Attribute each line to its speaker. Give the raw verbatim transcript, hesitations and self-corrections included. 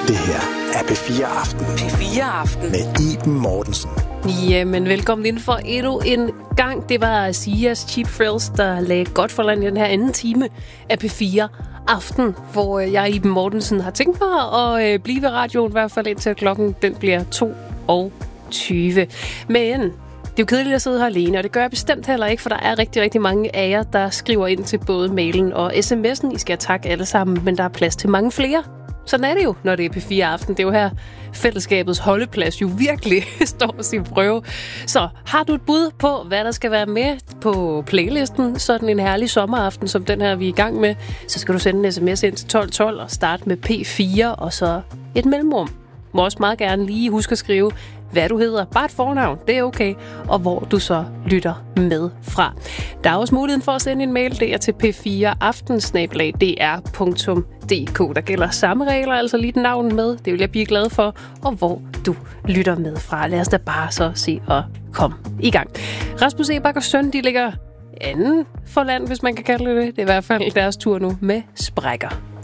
Speaker 1: Det her er P fire Aften.
Speaker 2: P fire Aften.
Speaker 1: Med Iben Mortensen.
Speaker 3: Jamen, velkommen ind for endnu en gang. Det var Sias Cheap Thrills, der lagde godt for land i den her anden time af P fire Aften, hvor jeg, Iben Mortensen, har tænkt mig at blive ved radioen, i hvert fald indtil klokken den bliver to og tyve. Men det er jo kedeligt at sidde her alene, og det gør jeg bestemt heller ikke, for der er rigtig, rigtig mange af jer, der skriver ind til både mailen og sms'en. I skal takke alle sammen, men der er plads til mange flere. Sådan er det jo, når det er P fire Aften. Det er jo her, fællesskabets holdeplads jo virkelig står sin prøve. Så har du et bud på, hvad der skal være med på playlisten, sådan en herlig sommeraften, som den her, vi er i gang med, så skal du sende en sms ind til tolv tolv og starte med P fire og så et mellemrum. Må også meget gerne lige huske at skrive, hvad du hedder. Bare et fornavn, det er okay. Og hvor du så lytter med fra. Der er også muligheden for at sende en mail, det er til p fire aften snabel-a d r punktum d k. Der gælder samme regler, altså lige et navn med. Det vil jeg blive glad for. Og hvor du lytter med fra. Lad os da bare så se og komme i gang. Rasmus Ebak og Søn, de ligger anden for land, hvis man kan kalde det det. Det er i hvert fald deres tur nu med Sprækker.